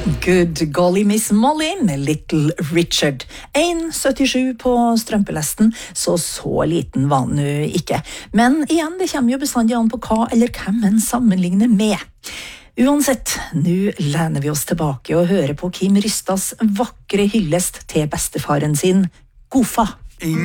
Good golly Miss Molly med Little Richard. 1,77 på strømpelesten, så liten var den jo ikke. Men igjen, det kommer jo bestandig an på hva eller hvem en sammenligner med. Uansett, nå lener vi oss tilbake og hører på Kim Rystas vakre hyllest til bestefaren sin, Gofa.